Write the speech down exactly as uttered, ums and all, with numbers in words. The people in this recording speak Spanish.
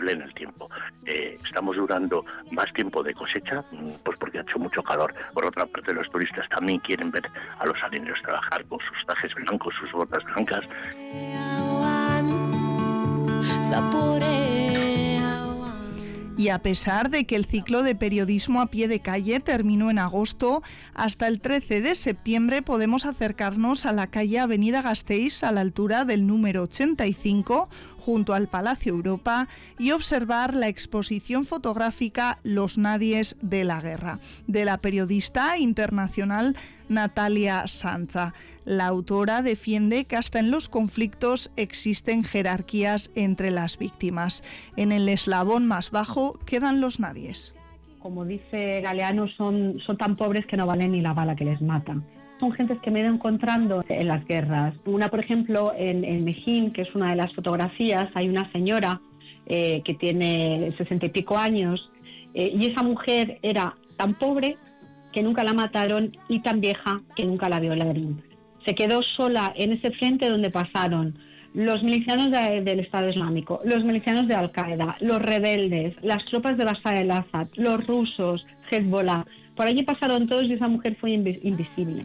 sostenible en el tiempo. Eh, estamos durando más tiempo de cosecha, pues porque ha hecho mucho calor. Por otra parte, los turistas también quieren ver a los salineros trabajar con sus trajes blancos, sus botas blancas. Y a pesar de que el ciclo de periodismo a pie de calle terminó en agosto, hasta el trece de septiembre podemos acercarnos a la calle Avenida Gasteiz, a la altura del número ochenta y cinco, junto al Palacio Europa, y observar la exposición fotográfica Los Nadies de la Guerra, de la periodista internacional Natalia Sanza. La autora defiende que hasta en los conflictos existen jerarquías entre las víctimas. En el eslabón más bajo quedan los nadies. Como dice Galeano, son, son tan pobres que no valen ni la bala que les mata. Son gentes que me he ido encontrando en las guerras. Una, por ejemplo, en, en Mejín, que es una de las fotografías, hay una señora eh, que tiene sesenta y pico años, eh, y esa mujer era tan pobre que nunca la mataron y tan vieja que nunca la violaron. Se quedó sola en ese frente donde pasaron los milicianos de, del Estado Islámico, los milicianos de Al-Qaeda, los rebeldes, las tropas de Bashar al-Assad, los rusos, Hezbollah. Por allí pasaron todos y esa mujer fue invis- invisible.